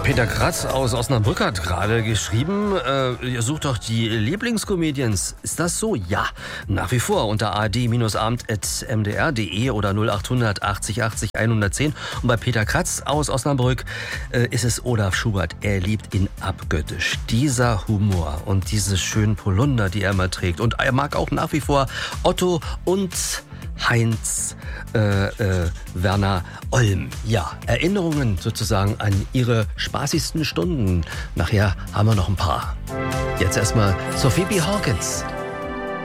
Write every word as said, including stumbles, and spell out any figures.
Peter Kratz aus Osnabrück hat gerade geschrieben, äh, ihr sucht doch die Lieblingscomedians. Ist das so? Ja, nach wie vor unter a d abend at m d r punkt d e oder null achthundert achtzig achtzig hundertzehn. Und bei Peter Kratz aus Osnabrück äh, ist es Olaf Schubert. Er liebt ihn abgöttisch. Dieser Humor und diese schönen Polunder, die er immer trägt. Und er mag auch nach wie vor Otto und Heinz äh, äh, Werner Olm. Ja, Erinnerungen sozusagen an ihre spaßigsten Stunden. Nachher haben wir noch ein paar. Jetzt erstmal Sophie B. Hawkins.